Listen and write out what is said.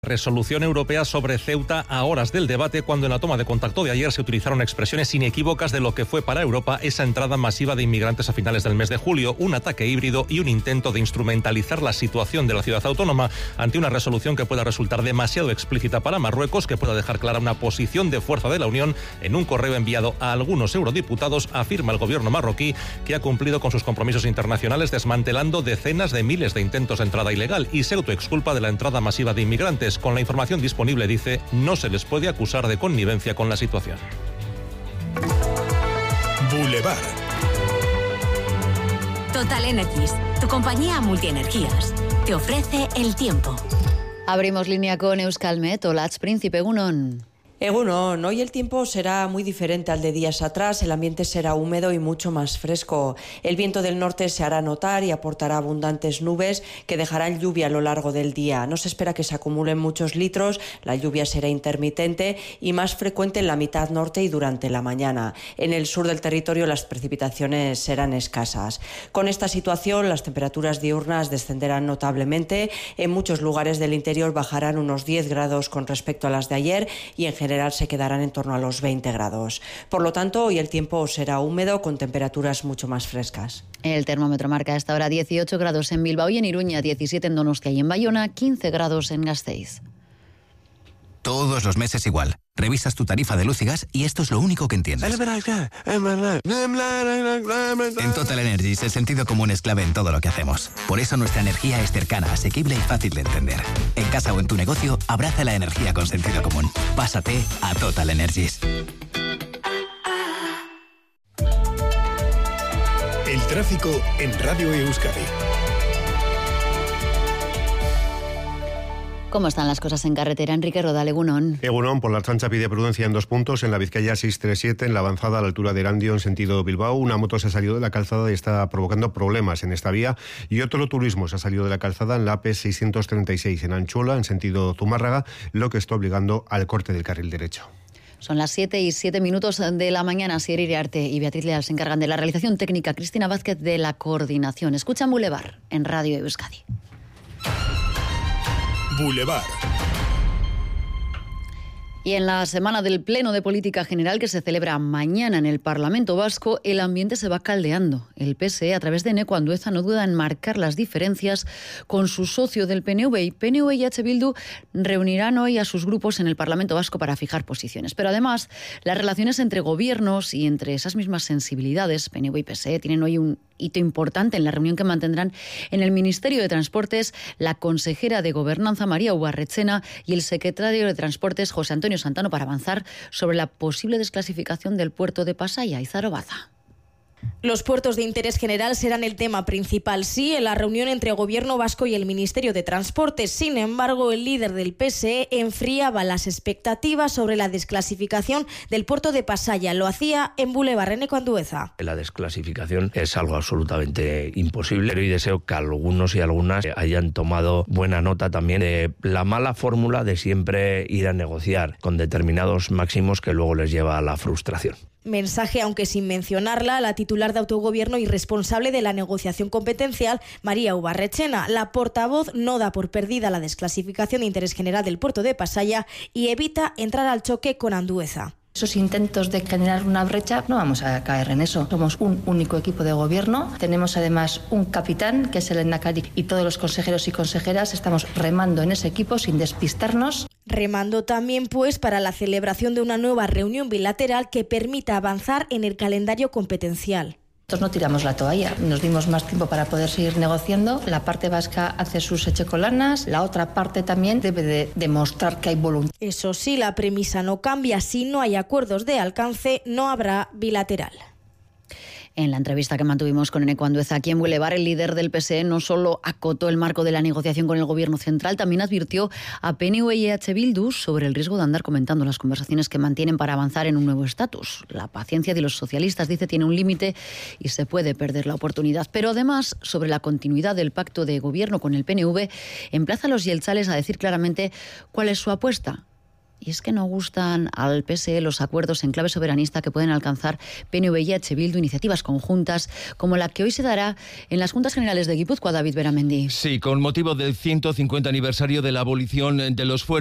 Resolución europea sobre Ceuta a horas del debate, cuando en la toma de contacto de ayer se utilizaron expresiones inequívocas de lo que fue para Europa esa entrada masiva de inmigrantes a finales del mes de julio, un ataque híbrido y un intento de instrumentalizar la situación de la ciudad autónoma ante una resolución que pueda resultar demasiado explícita para Marruecos, que pueda dejar clara una posición de fuerza de la Unión. En un correo enviado a algunos eurodiputados afirma el gobierno marroquí que ha cumplido con sus compromisos internacionales desmantelando decenas de miles de intentos de entrada ilegal y se autoexculpa de la entrada masiva de inmigrantes. Con la información disponible, dice, no se les puede acusar de connivencia con la situación. Boulevard. Total Energies, tu compañía multienergías, te ofrece el tiempo. Abrimos línea con Euskalmet. Olatz Príncipe, Egunon. Egunon, hoy el tiempo será muy diferente al de días atrás, el ambiente será húmedo y mucho más fresco. El viento del norte se hará notar y aportará abundantes nubes que dejarán lluvia a lo largo del día. No se espera que se acumulen muchos litros, la lluvia será intermitente y más frecuente en la mitad norte y durante la mañana. En el sur del territorio las precipitaciones serán escasas. Con esta situación las temperaturas diurnas descenderán notablemente, en muchos lugares del interior bajarán unos 10 grados con respecto a las de ayer y en general se quedarán en torno a los 20 grados. Por lo tanto, hoy el tiempo será húmedo con temperaturas mucho más frescas. El termómetro marca a esta hora 18 grados en Bilbao y en Iruña, 17 en Donostia y en Bayona, 15 grados en Gasteiz. Todos los meses igual. Revisas tu tarifa de luz y gas y esto es lo único que entiendes. En Total Energies el sentido común es clave en todo lo que hacemos. Por eso nuestra energía es cercana, asequible y fácil de entender. En casa o en tu negocio, abraza la energía con sentido común. Pásate a Total Energies. El tráfico en Radio Euskadi. ¿Cómo están las cosas en carretera? Enrique Rodal, Egunon. Egunon, por la Ertzaintza pide prudencia en 2 puntos. En la Vizcaya 637, en la avanzada a la altura de Erandio, en sentido Bilbao, una moto se ha salido de la calzada y está provocando problemas en esta vía. Y otro turismo se ha salido de la calzada en la AP 636, en Anchola, en sentido Zumárraga, lo que está obligando al corte del carril derecho. Son las 7:07 de la mañana. Sier Iriarte y Beatriz Leal se encargan de la realización técnica, Cristina Vázquez de la coordinación. Escuchan Boulevard en Radio Euskadi. Boulevard. Y en la semana del Pleno de Política General que se celebra mañana en el Parlamento Vasco, el ambiente se va caldeando. El PSE, a través de Eneko Andueza, no duda en marcar las diferencias con su socio del PNV. Y PNV y H. Bildu reunirán hoy a sus grupos en el Parlamento Vasco para fijar posiciones. Pero además, las relaciones entre gobiernos y entre esas mismas sensibilidades, PNV y PSE, tienen hoy un hito importante en la reunión que mantendrán en el Ministerio de Transportes la consejera de Gobernanza, María Ubarretxena, y el secretario de Transportes, José Antonio Santano, para avanzar sobre la posible desclasificación del puerto de Pasaia y Zarobaza. Los puertos de interés general serán el tema principal, sí, en la reunión entre Gobierno vasco y el Ministerio de Transportes. Sin embargo, el líder del PSE enfriaba las expectativas sobre la desclasificación del puerto de Pasaia. Lo hacía en Boulevard, Eneko Andueza. La desclasificación es algo absolutamente imposible y deseo que algunos y algunas hayan tomado buena nota también de la mala fórmula de siempre ir a negociar con determinados máximos que luego les lleva a la frustración. Mensaje, aunque sin mencionarla, la titular de Autogobierno y responsable de la negociación competencial, María Ubarretxena. La portavoz no da por perdida la desclasificación de interés general del puerto de Pasaia y evita entrar al choque con Andueza. Esos intentos de generar una brecha, no vamos a caer en eso. Somos un único equipo de gobierno. Tenemos además un capitán, que es el Endacari, y todos los consejeros y consejeras estamos remando en ese equipo sin despistarnos. Remando también, pues, para la celebración de una nueva reunión bilateral que permita avanzar en el calendario competencial. Nosotros no tiramos la toalla, nos dimos más tiempo para poder seguir negociando. La parte vasca hace sus echecolanas, la otra parte también debe de demostrar que hay voluntad. Eso sí, la premisa no cambia. Si no hay acuerdos de alcance, no habrá bilateral. En la entrevista que mantuvimos con Eneko Andueza aquí en Boulevard, el líder del PSE no solo acotó el marco de la negociación con el Gobierno central, también advirtió a PNV y H. Bildu sobre el riesgo de andar comentando las conversaciones que mantienen para avanzar en un nuevo estatus. La paciencia de los socialistas, dice, tiene un límite y se puede perder la oportunidad. Pero además, sobre la continuidad del pacto de gobierno con el PNV, emplaza a los yeltzales a decir claramente cuál es su apuesta. Y es que no gustan al PSE los acuerdos en clave soberanista que pueden alcanzar PNV y EH Bildu, iniciativas conjuntas como la que hoy se dará en las Juntas Generales de Guipúzcoa, David Beramendi. Sí, con motivo del 150 aniversario de la abolición de los fueros